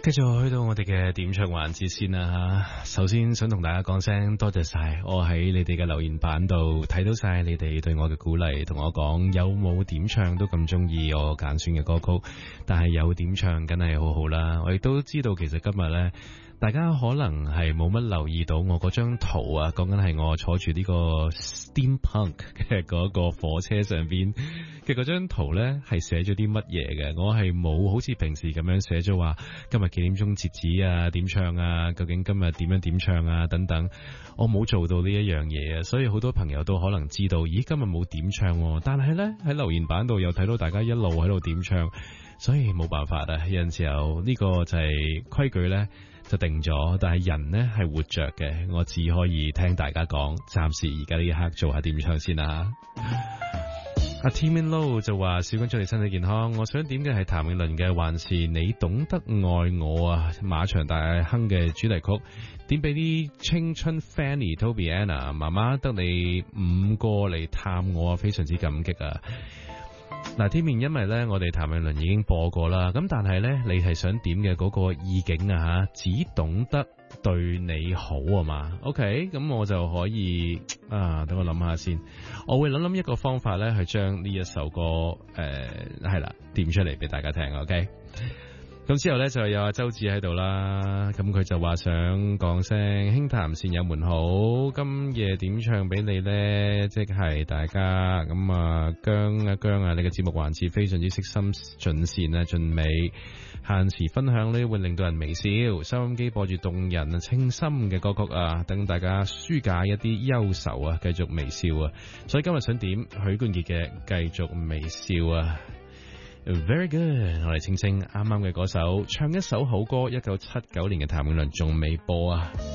繼續去到我哋嘅點唱環節先啦。首先想同大家講聲多謝晒，我喺你哋嘅留言板度睇到晒你哋對我嘅鼓勵，同我講有冇點唱都咁中意我揀選嘅歌曲，但係有點唱梗係好好啦。我亦都知道其實今日呢，大家可能係冇乜留意到我嗰張圖啊，講緊係我坐住呢個 steampunk 嘅嗰個火車上邊嘅嗰張圖呢，係寫咗啲乜嘢嘅？我係冇好似平時咁樣寫咗話今日幾點鐘截止啊，點唱啊，究竟今日點樣點唱啊等等，我冇做到呢一樣嘢啊，所以好多朋友都可能知道，咦今日冇點唱喎，但係呢，喺留言板度又睇到大家一路喺度點唱，所以冇辦法啊，有陣時候呢個就係規矩呢就定咗，但係人呢係活着嘅，我只可以聽大家講，暫時而家呢一刻做下點唱先啦。阿 Tim Low 就話小君祝你身體健康，我想點嘅係譚詠麟嘅還是你懂得愛我啊，馬場大亨嘅主題曲，點俾啲青春 Fanny Toby Anna 媽媽得你5個嚟探我啊，非常之感激啊。嗱，天面因為咧我哋譚詠麟已經播過啦，咁但係咧你係想點嘅嗰個意境啊，只懂得對你好啊嘛 ，OK， 咁我就可以等我諗下先，我會諗一個方法咧去將呢一首歌係啦點出嚟俾大家聽 ，OK。咁之後咧就有阿周子喺度啦，咁佢就話想講聲輕談善友們好，今夜點唱俾你咧，即係大家咁啊姜啊，你嘅節目環節非常之悉心盡善啊盡美，限時分享呢會令到人微笑，收音機播住動人清新嘅歌曲啊，等大家紓解一啲憂愁啊，繼續微笑啊，所以今日想點許冠傑嘅繼續微笑啊。Very good， 我嚟清清啱啱嘅嗰首，唱一首好歌，1979年嘅譚詠麟仲未播啊。